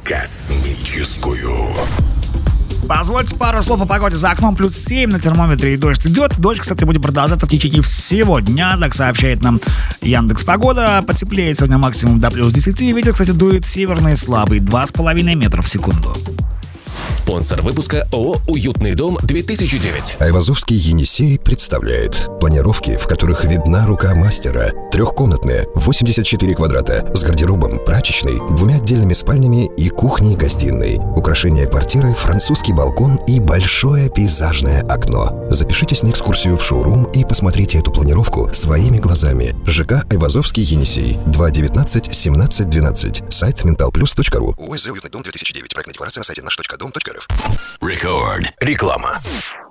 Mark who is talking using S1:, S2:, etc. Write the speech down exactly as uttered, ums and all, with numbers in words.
S1: Космическую.
S2: Позвольте пару слов о погоде. За окном плюс семь, на термометре и дождь идет. Дождь, кстати, будет продолжаться в течение всего дня, так сообщает нам Яндекс.Погода. Потеплеет сегодня максимум до плюс десяти. Ветер, кстати, дует северный слабый, два с половиной метра в секунду.
S3: Спонсор выпуска ООО «Уютный дом-две тысячи девять».
S4: Айвазовский Енисей представляет планировки, в которых видна рука мастера. Трехкомнатные, восемьдесят четыре квадрата, с гардеробом, прачечной, двумя отдельными спальнями и кухней-гостиной. Украшение квартиры, французский балкон и большое пейзажное окно. Запишитесь на экскурсию в шоурум и посмотрите эту планировку своими глазами. ЖК Айвазовский Енисей, два девятнадцать семнадцать двенадцать. Сайт менталплюс точка ру. ОСЗ «Уютный дом-две тысячи девять». Проектная декларация на сайте наш точка дом точка рф.
S1: Рекорд. Реклама.